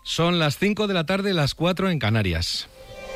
Son las 5 de la tarde, las 4 en Canarias.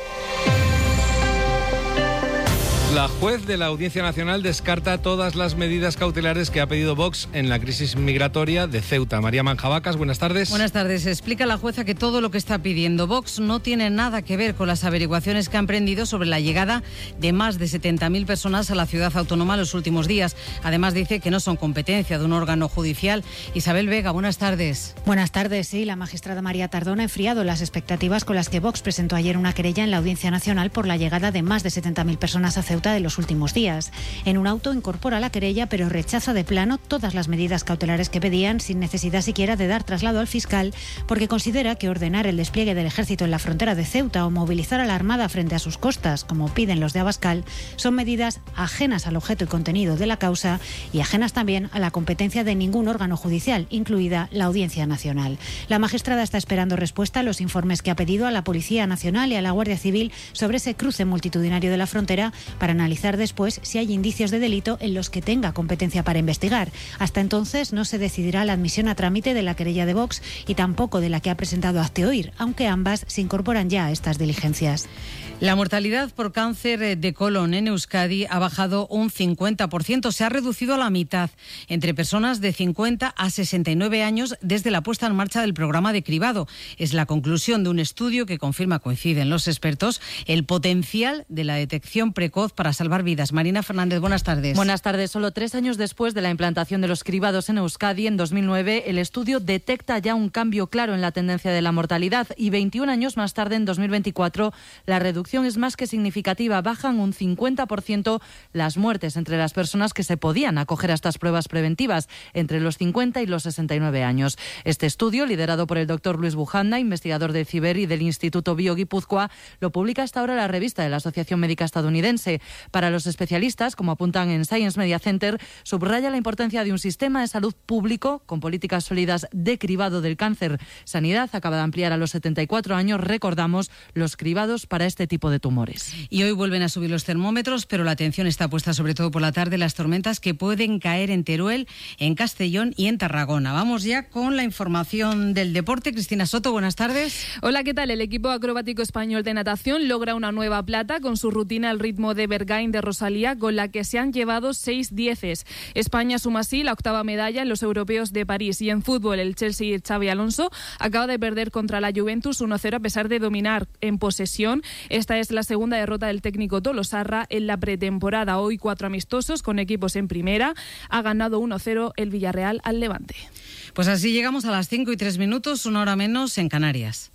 La juez de la Audiencia Nacional descarta todas las medidas cautelares que ha pedido Vox en la crisis migratoria de Ceuta. María Manjabacas, buenas tardes. Buenas tardes. Explica la jueza que todo lo que está pidiendo Vox no tiene nada que ver con las averiguaciones que ha emprendido sobre la llegada de más de 70.000 personas a la ciudad autónoma en los últimos días. Además dice que no son competencia de un órgano judicial. Isabel Vega, buenas tardes. Buenas tardes. Sí, la magistrada María Tardón ha enfriado las expectativas con las que Vox presentó ayer una querella en la Audiencia Nacional por la llegada de más de 70.000 personas a Ceuta de los últimos días. En un auto incorpora la querella, pero rechaza de plano todas las medidas cautelares que pedían, sin necesidad siquiera de dar traslado al fiscal, porque considera que ordenar el despliegue del ejército en la frontera de Ceuta o movilizar a la Armada frente a sus costas, como piden los de Abascal, son medidas ajenas al objeto y contenido de la causa y ajenas también a la competencia de ningún órgano judicial, incluida la Audiencia Nacional. La magistrada está esperando respuesta a los informes que ha pedido a la Policía Nacional y a la Guardia Civil sobre ese cruce multitudinario de la frontera para analizar después si hay indicios de delito en los que tenga competencia para investigar. Hasta entonces no se decidirá la admisión a trámite de la querella de Vox y tampoco de la que ha presentado Hazte-Oír, aunque ambas se incorporan ya a estas diligencias. La mortalidad por cáncer de colon en Euskadi ha bajado un 50%, se ha reducido a la mitad entre personas de 50 a 69 años desde la puesta en marcha del programa de cribado. Es la conclusión de un estudio que confirma, coinciden los expertos, el potencial de la detección precoz para salvar vidas. Marina Fernández, buenas tardes. Buenas tardes. Solo 3 años después de la implantación de los cribados en Euskadi, en 2009, el estudio detecta ya un cambio claro en la tendencia de la mortalidad y 21 años más tarde, en 2024, la reducción es más que significativa. Bajan un 50% las muertes entre las personas que se podían acoger a estas pruebas preventivas entre los 50 y los 69 años. Este estudio, liderado por el doctor Luis Bujanda, investigador de CIBER y del Instituto Bio Guipúzcoa, lo publica hasta ahora la revista de la Asociación Médica Estadounidense. Para los especialistas, como apuntan en Science Media Center, subraya la importancia de un sistema de salud público con políticas sólidas de cribado del cáncer. Sanidad acaba de ampliar a los 74 años, recordamos, los cribados para este tipo de tumores. Y hoy vuelven a subir los termómetros, pero la atención está puesta sobre todo por la tarde las tormentas que pueden caer en Teruel, en Castellón y en Tarragona. Vamos ya con la información del deporte. Cristina Soto, buenas tardes. Hola, ¿qué tal? El equipo acrobático español de natación logra una nueva plata con su rutina al ritmo de Bergain de Rosalía, con la que se han llevado 6 dieces. España suma así la 8ª medalla en los europeos de París. Y en fútbol, el Chelsea y Xabi Alonso acaba de perder contra la Juventus 1-0 a pesar de dominar en posesión. Esta es la segunda derrota del técnico tolosarra en la pretemporada. Hoy 4 amistosos con equipos en primera. Ha ganado 1-0 el Villarreal al Levante. Pues así llegamos a las 5 y 3 minutos, 1 hora menos en Canarias.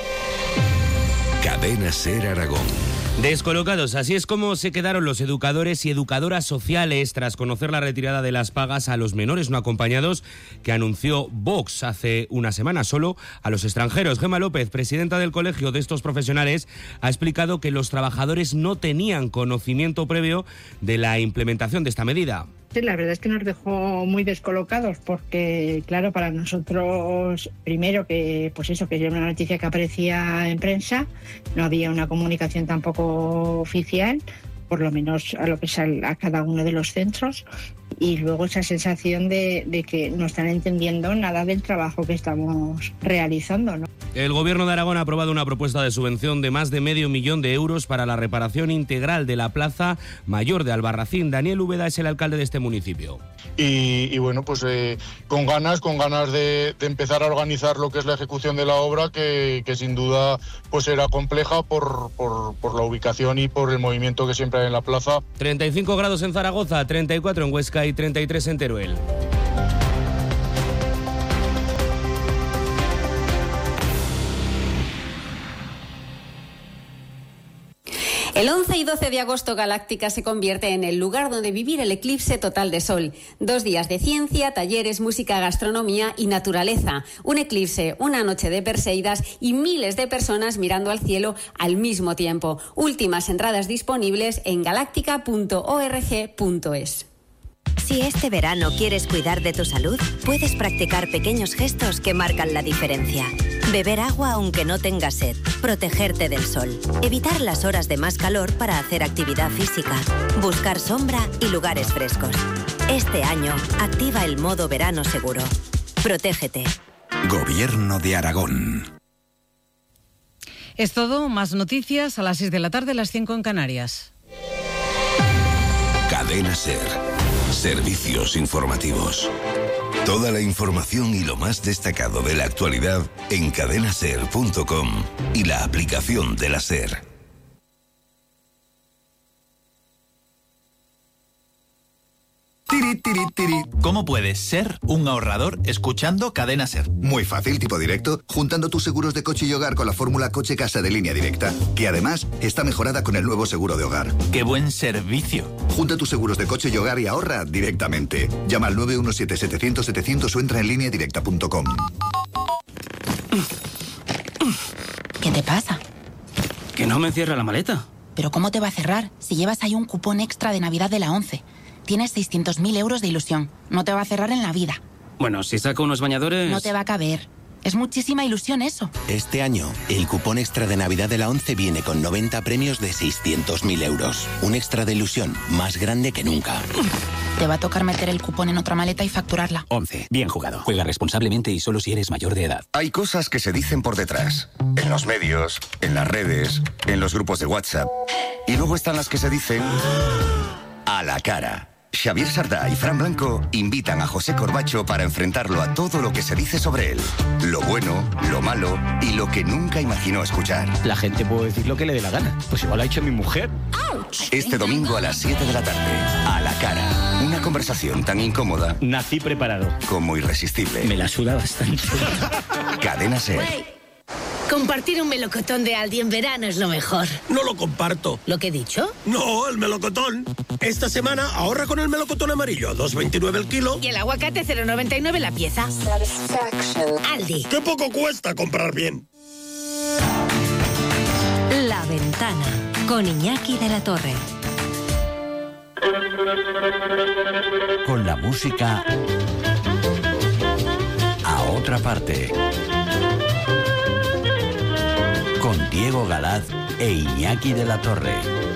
Cadena SER Aragón. Descolocados, así es como se quedaron los educadores y educadoras sociales tras conocer la retirada de las pagas a los menores no acompañados que anunció Vox hace una semana solo a los extranjeros. Gemma López, presidenta del colegio de estos profesionales, ha explicado que los trabajadores no tenían conocimiento previo de la implementación de esta medida. Sí, la verdad es que nos dejó muy descolocados porque, claro, para nosotros, primero que era una noticia que aparecía en prensa, no había una comunicación tampoco oficial, por lo menos a lo que es a cada uno de los centros, y luego esa sensación de que no están entendiendo nada del trabajo que estamos realizando, ¿no? El Gobierno de Aragón ha aprobado una propuesta de subvención de más de €500.000 de euros para la reparación integral de la Plaza Mayor de Albarracín. Daniel Úbeda es el alcalde de este municipio. Y bueno, pues con ganas de empezar a organizar lo que es la ejecución de la obra, que sin duda pues era compleja por la ubicación y por el movimiento que siempre hay en la plaza. 35 grados en Zaragoza, 34 en Huesca y 33 en Teruel. El 11 y 12 de agosto Galáctica se convierte en el lugar donde vivir el eclipse total de sol. 2 días de ciencia, talleres, música, gastronomía y naturaleza. Un eclipse, una noche de Perseidas y miles de personas mirando al cielo al mismo tiempo. Últimas entradas disponibles en galáctica.org.es. Si este verano quieres cuidar de tu salud, puedes practicar pequeños gestos que marcan la diferencia. Beber agua aunque no tengas sed, protegerte del sol, evitar las horas de más calor para hacer actividad física, buscar sombra y lugares frescos. Este año, activa el modo verano seguro. Protégete. Gobierno de Aragón. Es todo, más noticias a las 6 de la tarde, las 5 en Canarias. Cadena SER. Servicios informativos. Toda la información y lo más destacado de la actualidad en cadenaser.com y la aplicación de la SER. Tiri, tiri, tiri. ¿Cómo puedes ser un ahorrador escuchando Cadena SER? Muy fácil, tipo directo, juntando tus seguros de coche y hogar con la fórmula coche-casa de Línea Directa, que además está mejorada con el nuevo seguro de hogar. ¡Qué buen servicio! Junta tus seguros de coche y hogar y ahorra directamente. Llama al 917-700-700 o entra en lineadirecta.com. ¿Qué te pasa? Que no me cierra la maleta. ¿Pero cómo te va a cerrar si llevas ahí un cupón extra de Navidad de la 11? Tienes 600.000 euros de ilusión. No te va a cerrar en la vida. Bueno, si saco unos bañadores... No te va a caber. Es muchísima ilusión eso. Este año, el cupón extra de Navidad de la 11 viene con 90 premios de 600.000 euros. Un extra de ilusión más grande que nunca. Te va a tocar meter el cupón en otra maleta y facturarla. 11. Bien jugado. Juega responsablemente y solo si eres mayor de edad. Hay cosas que se dicen por detrás. En los medios, en las redes, en los grupos de WhatsApp. Y luego están las que se dicen a la cara. Xavier Sardá y Fran Blanco invitan a José Corbacho para enfrentarlo a todo lo que se dice sobre él. Lo bueno, lo malo y lo que nunca imaginó escuchar. La gente puede decir lo que le dé la gana. Pues igual ha hecho mi mujer. Este domingo a las 7 de la tarde. A la cara. Una conversación tan incómoda. Nací preparado. Como irresistible. Me la suda bastante. Cadena SER. Compartir un melocotón de Aldi en verano es lo mejor. No lo comparto. ¿Lo que he dicho? No, el melocotón. Esta semana ahorra con el melocotón amarillo, 2,29 el kilo. Y el aguacate 0,99 la pieza. Aldi. ¡Qué poco cuesta comprar bien! La Ventana, con Iñaki de la Torre. Con la música a otra parte. Con Diego Galaz e Iñaki de la Torre.